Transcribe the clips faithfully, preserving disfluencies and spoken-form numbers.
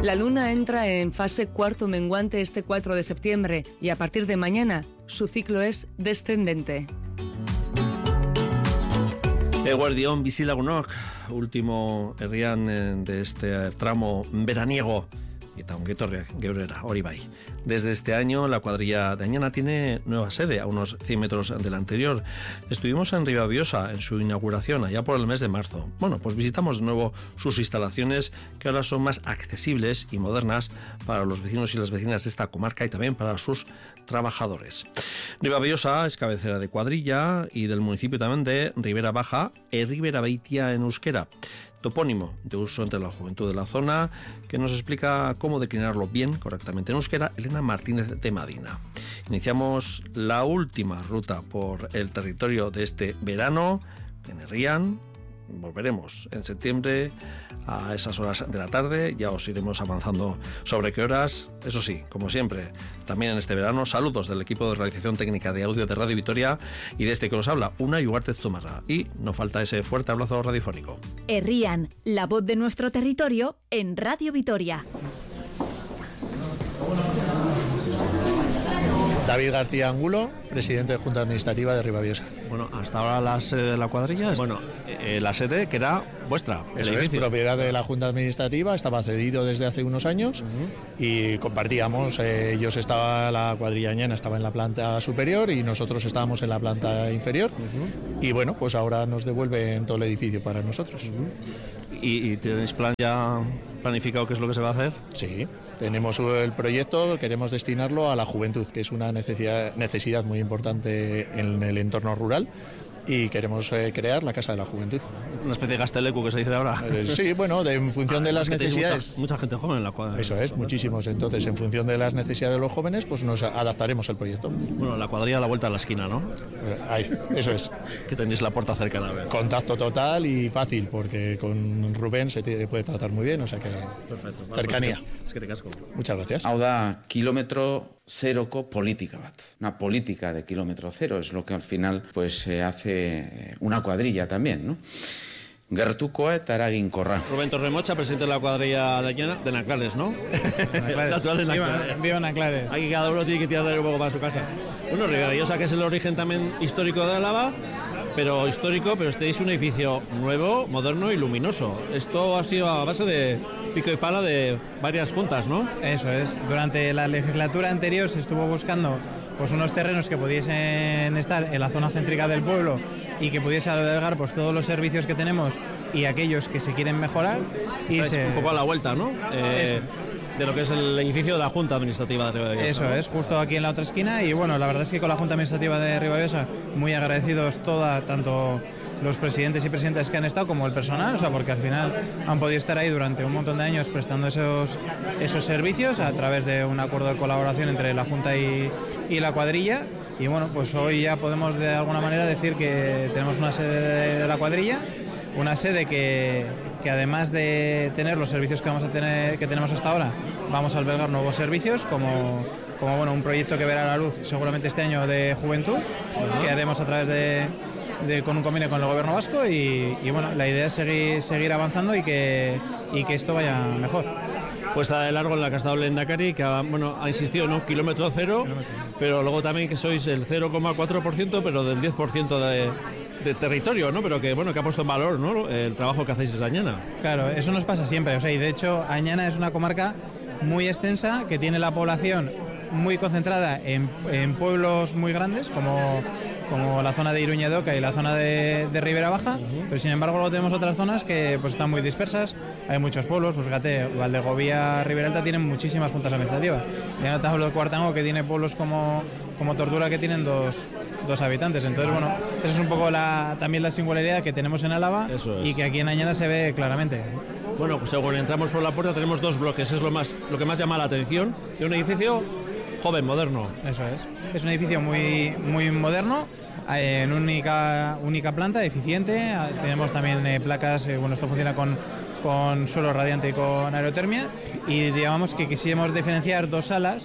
La luna entra en fase cuarto menguante este cuatro de septiembre y a partir de mañana su ciclo es descendente. Eguerdión bizilagunok, último herrian de este tramo veraniego. Eta ongetorriak geurera, hori bai. Desde este año, la cuadrilla de Añana tiene nueva sede, a unos cien metros de la anterior. Estuvimos en Ribabiosa en su inauguración, allá por el mes de marzo. Bueno, pues visitamos de nuevo sus instalaciones, que ahora son más accesibles y modernas para los vecinos y las vecinas de esta comarca y también para sus trabajadores. Ribabiosa es cabecera de cuadrilla y del municipio también de Ribera Baja e Ribera Beitia en euskera. Topónimo de uso entre la juventud de la zona, que nos explica cómo declinarlo bien, correctamente en euskera, Elena Martínez de Madina. Iniciamos la última ruta por el territorio de este verano, en Herrián. Volveremos en septiembre a esas horas de la tarde, ya os iremos avanzando sobre qué horas. Eso sí, como siempre, también en este verano, saludos del equipo de realización técnica de audio de Radio Vitoria y de este que nos habla, Unai Ugarte Zumarra. Y no falta ese fuerte abrazo radiofónico. Herrián, la voz de nuestro territorio en Radio Vitoria. David García Angulo, presidente de Junta Administrativa de Ribabiosa. Bueno, hasta ahora la sede de la cuadrilla es, bueno, eh, la sede que era vuestra, el Eso edificio. Es propiedad de la Junta Administrativa, estaba cedido desde hace unos años uh-huh. y compartíamos, eh, ellos estaban, la cuadrilla Añana estaba en la planta superior y nosotros estábamos en la planta inferior uh-huh. y bueno, pues ahora nos devuelven todo el edificio para nosotros. Uh-huh. ¿Y, y tenéis plan ya planificado qué es lo que se va a hacer? Sí, tenemos el proyecto, queremos destinarlo a la juventud, que es una necesidad, necesidad muy importante en el entorno rural. Y queremos eh, crear la Casa de la Juventud. Una especie de Gastelecu que se dice ahora. Eh, sí, bueno, de, en función ah, de las necesidades. Mucha, mucha gente joven en la cuadrilla. Eso es, muchísimos. Entonces, en función de las necesidades de los jóvenes, pues nos adaptaremos al proyecto. Bueno, la cuadrilla a la vuelta de la esquina, ¿no? Eh, ahí, eso es. Que tenéis la puerta cercana a ver. Contacto total y fácil, porque con Rubén se te puede tratar muy bien, o sea que. Perfecto. Vale, cercanía. Pues es que te casco. Muchas gracias. Hau da, kilómetro zeroko política bat. Una política de kilómetro cero es lo que al final pues se hace una cuadrilla también, ¿no? Gertukoa eta eraginkorra. Rubén Torremocha, presidente de la cuadrilla de Añana, de Naclares, ¿no? Natural de Naclares. Viva Naclares. Aquí cada uno tiene que tirar un poco para su casa. Bueno, Ribabiosa, que es el origen también histórico de Álava, pero histórico, pero este es un edificio nuevo, moderno y luminoso. Esto ha sido a base de pico y pala de varias juntas, ¿no? Eso es. Durante la legislatura anterior se estuvo buscando pues unos terrenos que pudiesen estar en la zona céntrica del pueblo y que pudiese albergar pues todos los servicios que tenemos y aquellos que se quieren mejorar. Y se... un poco a la vuelta, ¿no? Eh, de lo que es el edificio de la Junta Administrativa de Ribabiosa. Eso, ¿no? Es, justo aquí en la otra esquina. Y bueno, la verdad es que con la Junta Administrativa de Ribabiosa muy agradecidos toda, tanto los presidentes y presidentes que han estado como el personal, o sea, porque al final han podido estar ahí durante un montón de años prestando esos, esos servicios a través de un acuerdo de colaboración entre la Junta y, y la cuadrilla. Y bueno, pues hoy ya podemos de alguna manera decir que tenemos una sede de, de la cuadrilla, una sede que, que además de tener los servicios que vamos a tener, que tenemos hasta ahora, vamos a albergar nuevos servicios como, como bueno, un proyecto que verá la luz seguramente este año de juventud, uh-huh. que haremos a través de De, con un convenio con el gobierno vasco y, y bueno, la idea es seguir, seguir avanzando y que, y que esto vaya mejor. Pues está de largo en la que ha estado el Lehendakari, que ha, bueno, ha insistido, ¿no? Kilómetro cero, kilómetro. Pero luego también que sois el cero coma cuatro por ciento, pero del diez por ciento de, de territorio, ¿no? Pero que bueno, que ha puesto en valor, ¿no? El trabajo que hacéis desde Añana. Claro, eso nos pasa siempre, o sea, y de hecho Añana es una comarca muy extensa que tiene la población muy concentrada en, en pueblos muy grandes como, como la zona de Iruña de Oca y la zona de, de Ribera Baja, uh-huh. pero sin embargo luego tenemos otras zonas que pues están muy dispersas, hay muchos pueblos, pues fíjate, Valdegovía, Ribera Alta tienen muchísimas juntas administrativas, ya no te hablo de Cuartango que tiene pueblos como, como Tortura que tienen dos, dos habitantes, entonces bueno, eso es un poco la, también la singularidad que tenemos en Álava y que aquí en Añana se ve claramente. Bueno, pues según entramos por la puerta tenemos dos bloques, es lo más lo que más llama la atención, de un edificio joven, moderno. Eso es. Es un edificio muy, muy moderno, en única, única planta, eficiente. Tenemos también eh, placas, eh, bueno, esto funciona con, con suelo radiante y con aerotermia. Y digamos que quisimos diferenciar dos salas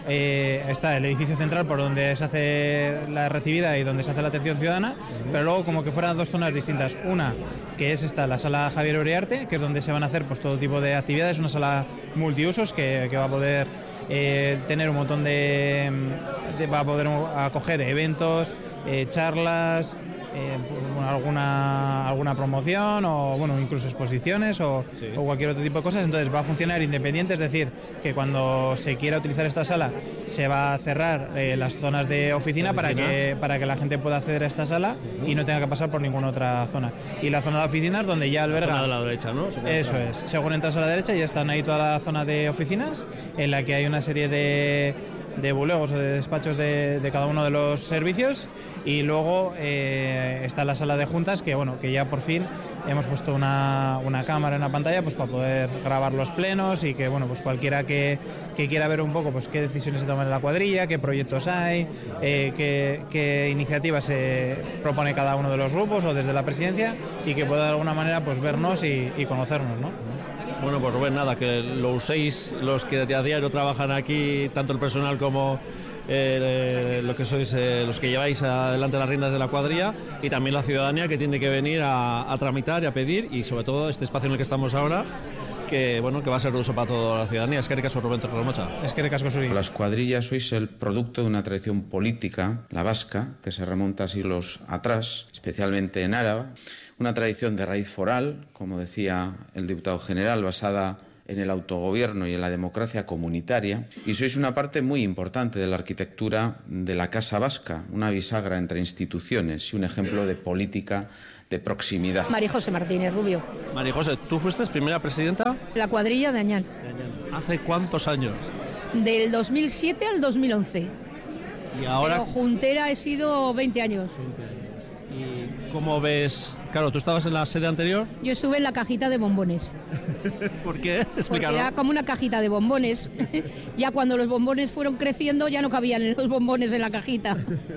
eh, está el edificio central por donde se hace la recibida y donde se hace la atención ciudadana, pero luego como que fueran dos zonas distintas. Una, que es esta, la sala Javier Uriarte, que es donde se van a hacer pues todo tipo de actividades, una sala multiusos que, que va a poder eh, tener un montón de, de... va a poder acoger eventos, eh, charlas, Eh, bueno, alguna alguna promoción o bueno incluso exposiciones o, sí. o cualquier otro tipo de cosas. Entonces va a funcionar independiente, es decir, que cuando se quiera utilizar esta sala se va a cerrar eh, las zonas de oficina para que para que la gente pueda acceder a esta sala uh-huh. y no tenga que pasar por ninguna otra zona. Y la zona de oficinas donde ya alberga... La zona de la derecha, ¿no? Eso es. Según entras a la derecha ya están ahí toda la zona de oficinas en la que hay una serie de de bulegos o de despachos de, de cada uno de los servicios, y luego eh, está la sala de juntas que bueno que ya por fin hemos puesto una, una cámara en la pantalla pues para poder grabar los plenos y que bueno pues cualquiera que, que quiera ver un poco pues qué decisiones se toman en la cuadrilla, qué proyectos hay, eh, qué, qué iniciativas se propone cada uno de los grupos o desde la presidencia, y que pueda de alguna manera pues vernos y, y conocernos, ¿no? Bueno, pues Rubén, nada, que lo uséis los que a diario trabajan aquí, tanto el personal como eh, lo que sois eh, los que lleváis adelante las riendas de la cuadrilla, y también la ciudadanía que tiene que venir a, a tramitar y a pedir, y sobre todo este espacio en el que estamos ahora, que bueno que va a ser de uso para toda la ciudadanía. Es que ricasco, Rubén Torremocha. Es que ricasco, Suri. Las cuadrillas sois el producto de una tradición política, la vasca, que se remonta a siglos atrás, especialmente en Álava. Una tradición de raíz foral, como decía el diputado general, basada en el autogobierno y en la democracia comunitaria, y sois una parte muy importante de la arquitectura de la Casa Vasca, una bisagra entre instituciones y un ejemplo de política de proximidad. María José Martínez Rubio. María José, ¿tú fuiste primera presidenta? La cuadrilla de Añán. ¿Hace cuántos años? Del dos mil siete al dos mil once. Y ahora... Pero juntera he sido veinte años. veinte años. ¿Y cómo ves? Claro, ¿tú estabas en la sede anterior? Yo estuve en la cajita de bombones. ¿Por qué? Explícalo. Porque era como una cajita de bombones. Ya cuando los bombones fueron creciendo ya no cabían los bombones en la cajita.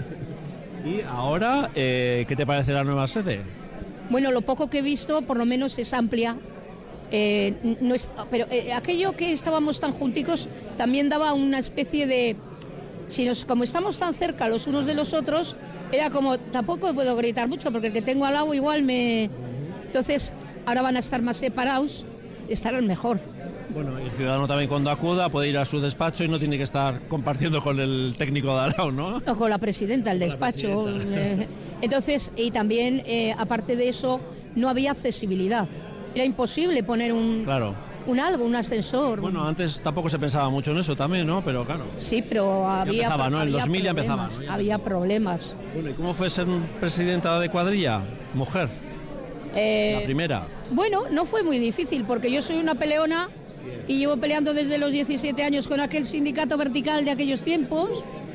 ¿Y ahora eh, qué te parece la nueva sede? Bueno, lo poco que he visto por lo menos es amplia. Eh, no es, pero eh, aquello que estábamos tan junticos también daba una especie de... Si nos, como estamos tan cerca los unos de los otros, era como, tampoco puedo gritar mucho porque el que tengo al lado igual me... Entonces, ahora van a estar más separados, estarán mejor. Bueno, y el ciudadano también cuando acuda puede ir a su despacho y no tiene que estar compartiendo con el técnico de al lado, ¿no? O con la presidenta, el despacho. Eh, entonces, y también, eh, aparte de eso, no había accesibilidad. Era imposible poner un... Claro. Un algo, un ascensor. Bueno, antes tampoco se pensaba mucho en eso también, ¿no? Pero claro. Sí, pero había, empezaba, ¿no? En el dos mil ya empezaba, ¿no? Ya había problemas. Bueno, ¿y cómo fue ser presidenta de cuadrilla? Mujer. Eh, la primera. Bueno, no fue muy difícil porque yo soy una peleona y llevo peleando desde los diecisiete años con aquel sindicato vertical de aquellos tiempos.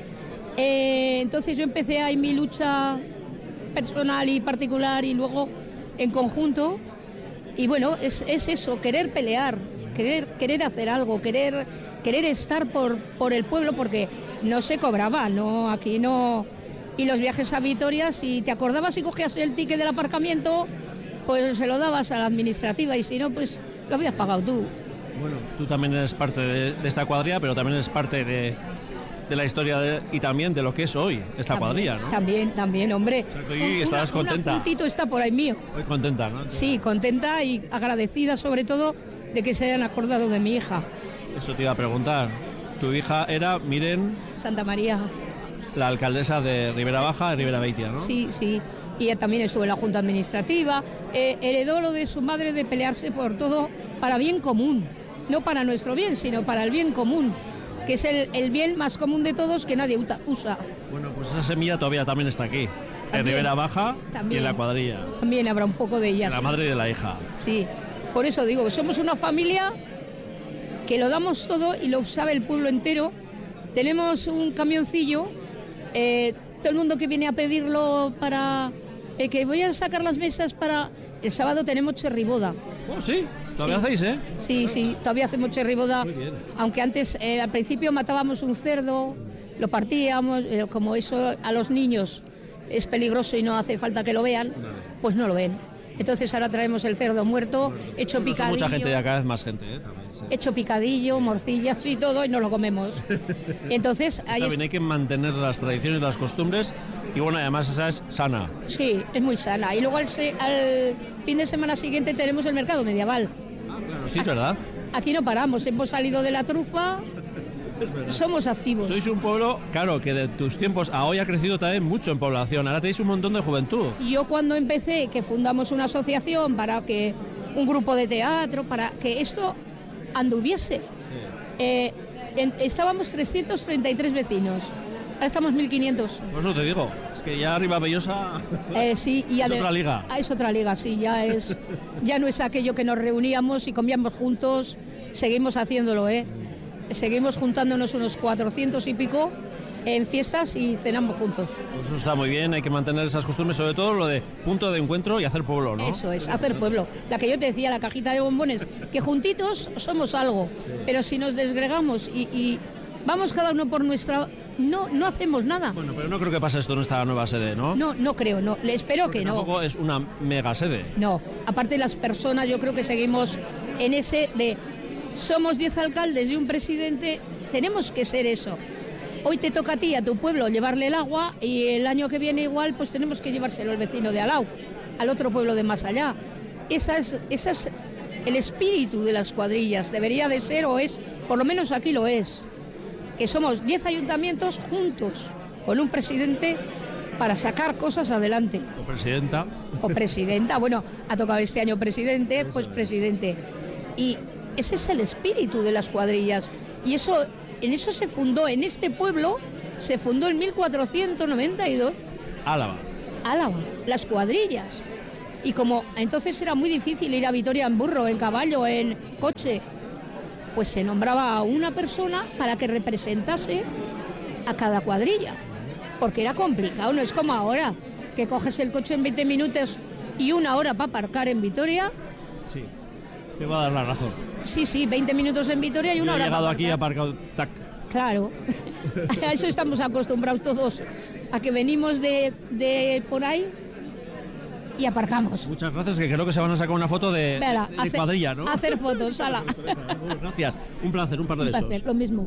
Eh, entonces yo empecé ahí mi lucha personal y particular y luego en conjunto. Y bueno, es, es eso, querer pelear, querer, querer hacer algo, querer, querer estar por, por el pueblo, porque no se cobraba, no, aquí no. Y los viajes a Vitoria, si te acordabas y cogías el ticket del aparcamiento, pues se lo dabas a la administrativa, y si no, pues lo habías pagado tú. Bueno, tú también eres parte de, de esta cuadrilla, pero también eres parte de, de la historia de, y también de lo que es hoy esta también, cuadrilla, ¿no? También, también, hombre. O sea, que hoy estarás una, contenta. Un puntito está por ahí mío. Hoy contenta, ¿no? Sí, contenta y agradecida sobre todo de que se hayan acordado de mi hija. Eso te iba a preguntar. Tu hija era Miren Santa María. La alcaldesa de Ribera Baja, de Ribera Beitia, ¿no? Sí, sí. Y ella también estuvo en la Junta Administrativa. Eh, heredó lo de su madre de pelearse por todo para bien común. No para nuestro bien, sino para el bien común, que es el, el bien más común de todos que nadie usa. Bueno, pues esa semilla todavía también está aquí, también, en Ribera Baja también, y en la cuadrilla. También habrá un poco de ella. De la sí. madre y de la hija. Sí, por eso digo que somos una familia que lo damos todo y lo sabe el pueblo entero. Tenemos un camioncillo, eh, todo el mundo que viene a pedirlo para... Eh, que voy a sacar las mesas para... El sábado tenemos cherriboda. Oh, sí. ¿Todavía sí. hacéis, eh? Sí, sí, todavía hacemos cherriboda. Aunque antes, eh, al principio matábamos un cerdo, lo partíamos, eh, como eso a los niños es peligroso y no hace falta que lo vean, pues no lo ven. Entonces ahora traemos el cerdo muerto, hecho no picadillo. Mucha gente ya, cada vez más gente, ¿eh? hecho picadillo, morcillas y todo, y no lo comemos. Entonces, ahí También es... hay que mantener las tradiciones, las costumbres, y bueno, además esa es sana. Sí, es muy sana. Y luego al, se... al fin de semana siguiente tenemos el mercado medieval. Ah, claro, sí, es verdad. Aquí no paramos, hemos salido de la trufa, somos activos. Sois un pueblo, claro, que de tus tiempos a hoy ha crecido también mucho en población. Ahora tenéis un montón de juventud. Yo cuando empecé, que fundamos una asociación para que un grupo de teatro, para que esto anduviese, eh, en, estábamos trescientos treinta y tres vecinos, ahora estamos mil quinientos. Por eso te digo, es que ya arriba Bellosa eh, sí, y es ade- otra liga. Ah, es otra liga, sí, ya, es, ya no es aquello que nos reuníamos y comíamos juntos, seguimos haciéndolo, ¿eh? Seguimos juntándonos unos cuatrocientos y pico en fiestas y cenamos juntos. Pues eso está muy bien, hay que mantener esas costumbres, sobre todo lo de punto de encuentro y hacer pueblo, ¿no? Eso es, hacer pueblo. La que yo te decía, la cajita de bombones, que juntitos somos algo, pero si nos desgregamos y, y vamos cada uno por nuestra... No, no hacemos nada. Bueno, pero no creo que pase esto en esta nueva sede, ¿no? No, no creo, no. Le espero Porque que no. tampoco es una mega sede. No, aparte las personas, yo creo que seguimos en ese de... Somos diez alcaldes y un presidente, tenemos que ser eso. Hoy te toca a ti, a tu pueblo, llevarle el agua y el año que viene igual, pues tenemos que llevárselo al vecino de al lado, al otro pueblo de más allá. Esa es, esa es el espíritu de las cuadrillas, debería de ser o es, por lo menos aquí lo es, que somos diez ayuntamientos juntos con un presidente para sacar cosas adelante. O presidenta. O presidenta, bueno, ha tocado este año presidente, pues presidente. Y ese es el espíritu de las cuadrillas. Y eso, en eso se fundó, en este pueblo, se fundó en mil cuatrocientos noventa y dos. Álava. Álava, las cuadrillas. Y como entonces era muy difícil ir a Vitoria en burro, en caballo, en coche, pues se nombraba a una persona para que representase a cada cuadrilla. Porque era complicado, no es como ahora, que coges el coche en veinte minutos y una hora para aparcar en Vitoria. Sí, te va a dar la razón. Sí, sí, veinte minutos en Vitoria y Yo una he hora. llegado para aquí y he aparcar. aparcado, tac. Claro, a eso estamos acostumbrados todos, a que venimos de, de por ahí y aparcamos. Muchas gracias, que creo que se van a sacar una foto de, Vela, de hacer- cuadrilla, ¿no? hacer fotos, ala. Gracias, un placer, un par de Un besos. placer, lo mismo.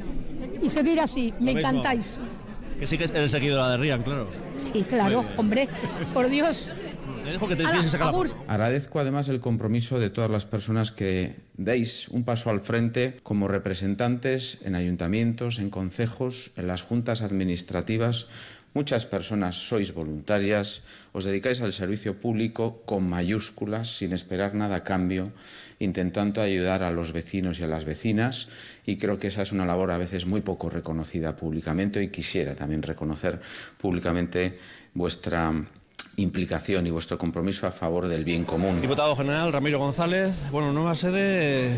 Y seguir así, me Lo mismo. encantáis. Que sí que eres seguidora de Rian, claro. Sí, claro, hombre, por Dios. Te dejo que te Ala, tienes que sacar la agur. foto. Agradezco además el compromiso de todas las personas que deis un paso al frente como representantes en ayuntamientos, en concejos, en las juntas administrativas. Muchas personas sois voluntarias, os dedicáis al servicio público con mayúsculas, sin esperar nada a cambio, intentando ayudar a los vecinos y a las vecinas, y creo que esa es una labor a veces muy poco reconocida públicamente, y quisiera también reconocer públicamente vuestra implicación y vuestro compromiso a favor del bien común. Diputado General Ramiro González, bueno, nueva sede eh,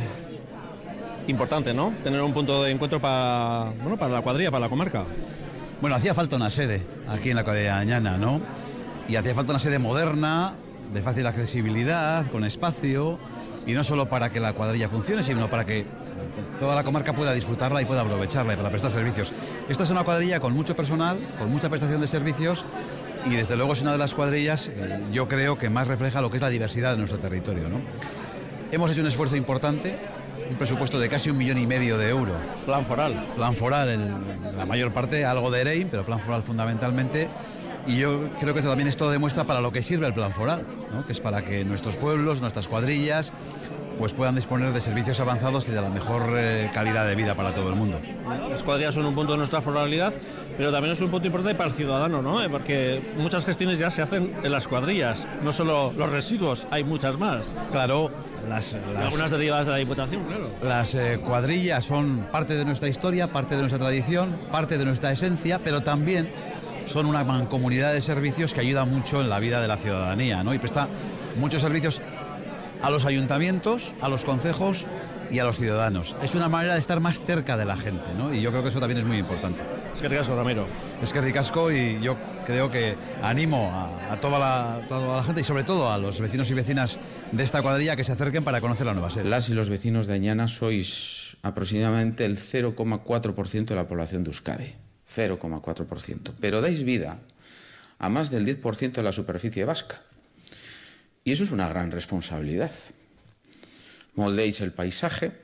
importante, ¿no? Tener un punto de encuentro para, bueno, para la cuadrilla, para la comarca. Bueno, hacía falta una sede aquí en la cuadrilla de Añana, ¿no? Y hacía falta una sede moderna, de fácil accesibilidad, con espacio, y no solo para que la cuadrilla funcione, sino para que toda la comarca pueda disfrutarla y pueda aprovecharla y para prestar servicios. Esta es una cuadrilla con mucho personal, con mucha prestación de servicios, y desde luego es una de las cuadrillas, eh, yo creo, que más refleja lo que es la diversidad de nuestro territorio, ¿no? Hemos hecho un esfuerzo importante, un presupuesto de casi un millón y medio de euros. Plan foral. Plan foral, el- la mayor parte, algo de EREIN, pero plan foral fundamentalmente. Y yo creo que esto también esto demuestra para lo que sirve el plan foral, ¿no? Que es para que nuestros pueblos, nuestras cuadrillas, pues puedan disponer de servicios avanzados y de la mejor eh, calidad de vida para todo el mundo. Las cuadrillas son un punto de nuestra foralidad, pero también es un punto importante para el ciudadano, ¿no? Eh, Porque muchas gestiones ya se hacen en las cuadrillas, no solo los residuos, hay muchas más. Claro, las, las, Algunas derivadas de la Diputación, claro. las eh, cuadrillas son parte de nuestra historia, parte de nuestra tradición, parte de nuestra esencia, pero también son una mancomunidad de servicios que ayuda mucho en la vida de la ciudadanía, ¿no? Y presta muchos servicios a los ayuntamientos, a los concejos y a los ciudadanos. Es una manera de estar más cerca de la gente, ¿no? Y yo creo que eso también es muy importante. Es que ricasco, Ramiro. Es que ricasco, y yo creo que animo a, a toda, la, toda la gente y sobre todo a los vecinos y vecinas de esta cuadrilla que se acerquen para conocer la nueva sede. Las y los vecinos de Añana sois aproximadamente el cero coma cuatro por ciento de la población de Euskadi. cero coma cuatro por ciento. Pero dais vida a más del diez por ciento de la superficie vasca. Y eso es una gran responsabilidad. Moldéis el paisaje,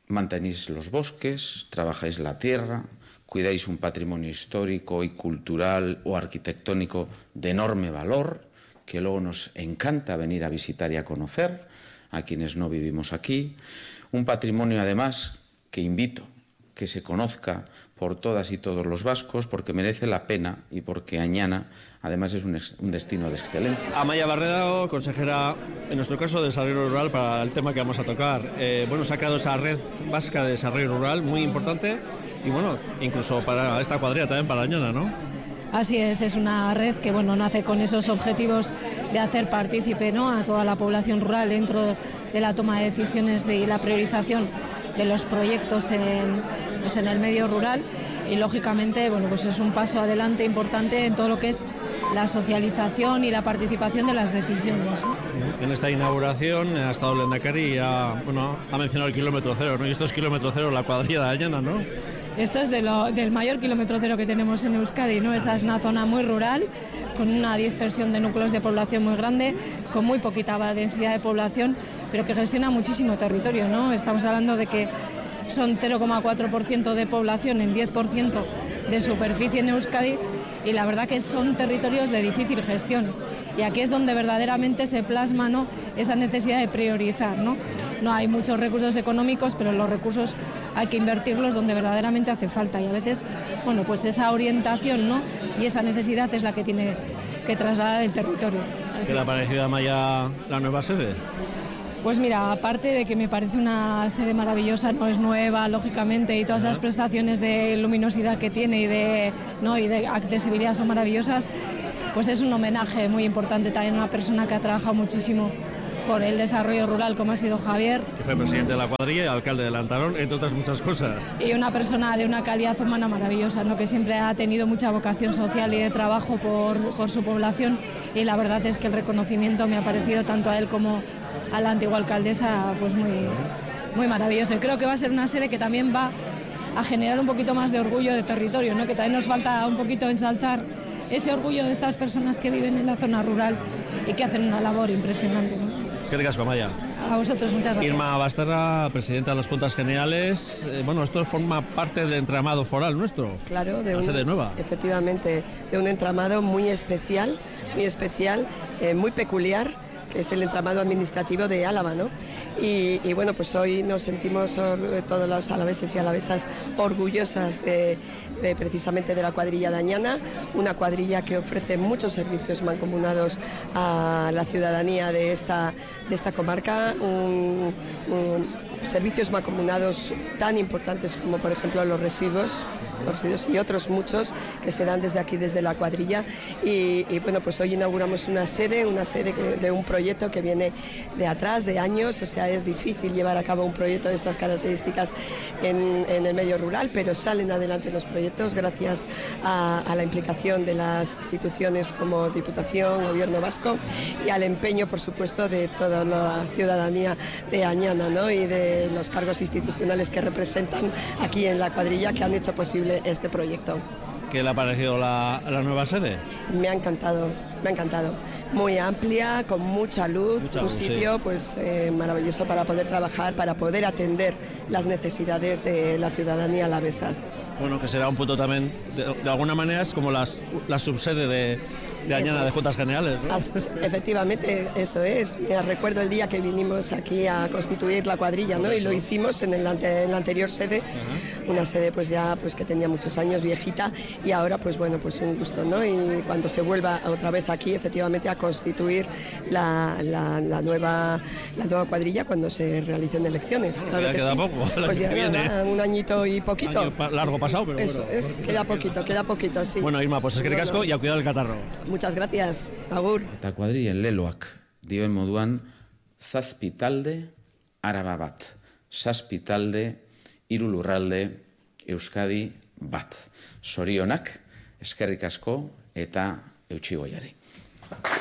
mantenéis los bosques, trabajáis la tierra, cuidáis un patrimonio histórico y cultural o arquitectónico de enorme valor, que luego nos encanta venir a visitar y a conocer, a quienes no vivimos aquí. Un patrimonio, además, que invito que se conozca por todas y todos los vascos, porque merece la pena y porque Añana, además, es un, ex, un destino de excelencia. Amaya Barredo, consejera, en nuestro caso, de Desarrollo Rural, para el tema que vamos a tocar. Eh, bueno, se ha creado esa red vasca de desarrollo rural muy importante y, bueno, incluso para esta cuadrilla también, para Añana, ¿no? Así es, es una red que bueno, nace con esos objetivos de hacer partícipe, ¿no?, a toda la población rural dentro de la toma de decisiones y la priorización de los proyectos en, pues en el medio rural, y lógicamente bueno, pues es un paso adelante importante en todo lo que es la socialización y la participación de las decisiones, ¿no? En esta inauguración ha estado el Lehendakari y ha, bueno, ha mencionado el kilómetro cero, ¿no? Y esto es kilómetro cero, la cuadrilla de Añana, ¿no? Esto es de lo, del mayor kilómetro cero que tenemos en Euskadi, ¿no? Esta es una zona muy rural, con una dispersión de núcleos de población muy grande, con muy poquita densidad de población, pero que gestiona muchísimo territorio, ¿no? Estamos hablando de que son cero coma cuatro por ciento de población en diez por ciento de superficie en Euskadi, y la verdad que son territorios de difícil gestión. Y aquí es donde verdaderamente se plasma, ¿no?, esa necesidad de priorizar, ¿no? No hay muchos recursos económicos, pero los recursos hay que invertirlos donde verdaderamente hace falta, y a veces, bueno, pues esa orientación, ¿no?, y esa necesidad es la que tiene que trasladar el territorio. ¿Qué le ha parecido a Amaya la nueva sede? Pues mira, aparte de que me parece una sede maravillosa, no es nueva, lógicamente, y todas las prestaciones de luminosidad que tiene y de, ¿no?, y de accesibilidad son maravillosas, pues es un homenaje muy importante también a una persona que ha trabajado muchísimo por el desarrollo rural, como ha sido Javier. Que fue presidente de la cuadrilla y alcalde de Lantarón, entre otras muchas cosas. Y una persona de una calidad humana maravillosa, ¿no?, que siempre ha tenido mucha vocación social y de trabajo por, por su población, y la verdad es que el reconocimiento me ha parecido tanto a él como a la antigua alcaldesa pues muy, muy maravilloso. Y creo que va a ser una sede que también va a generar un poquito más de orgullo de territorio, ¿no?, que también nos falta un poquito ensalzar ese orgullo de estas personas que viven en la zona rural y que hacen una labor impresionante, ¿no? Es que ricasco, Amaya. A vosotros, muchas gracias. Irma Basterra, presidenta de las Juntas Generales. Eh, bueno, esto forma parte del entramado foral nuestro. Claro, de la un, sede nueva. Efectivamente, de un entramado muy especial, muy especial, eh, muy peculiar, que es el entramado administrativo de Álava, ¿no? Y, y bueno, pues hoy nos sentimos todos los alaveses y alavesas orgullosas de, de precisamente de la cuadrilla de Añana, una cuadrilla que ofrece muchos servicios mancomunados a la ciudadanía de esta, de esta comarca, un, un, servicios mancomunados tan importantes como por ejemplo los residuos, los residuos y otros muchos que se dan desde aquí, desde la cuadrilla, y, y bueno, pues hoy inauguramos una sede, una sede de un proyecto que viene de atrás, de años, o sea, es difícil llevar a cabo un proyecto de estas características en, en el medio rural, pero salen adelante los proyectos gracias a, a la implicación de las instituciones como Diputación, Gobierno Vasco, y al empeño, por supuesto, de toda la ciudadanía de Añana, ¿no?, y de los cargos institucionales que representan aquí en la cuadrilla, que han hecho posible este proyecto. ¿Qué le ha parecido la, la nueva sede? Me ha encantado, me ha encantado. Muy amplia, con mucha luz, mucha un luz, sitio sí. pues eh, maravilloso para poder trabajar, para poder atender las necesidades de la ciudadanía alavesa. Bueno, que será un punto también, de, de alguna manera es como las, la subsede de, de Añana, es. de Juntas Generales, ¿no? As, efectivamente, eso es. Mira, recuerdo el día que vinimos aquí a constituir la cuadrilla, ¿no? Y lo hicimos en, el ante, en la anterior sede, uh-huh. Una sede pues ya pues que tenía muchos años, viejita, y ahora pues bueno, pues un gusto, ¿no? Y cuando se vuelva otra vez aquí, efectivamente, a constituir la, la, la, nueva, la nueva cuadrilla cuando se realicen elecciones. Bueno, claro que queda sí. poco, pues ya que viene. Nada, un añito y poquito. Año pa- largo pasado, pero eso bueno. es, queda poquito, queda poquito, sí. Bueno, Irma, pues es que bueno, casco y a cuidar el catarro. Muchas gracias, agur. Eta kuadrillen leloak dioen moduan, zazpi talde Araba bat, zazpi talde hiru lurralde Euskadi bat. Zorionak, eskerrik asko eta eutsi goiari.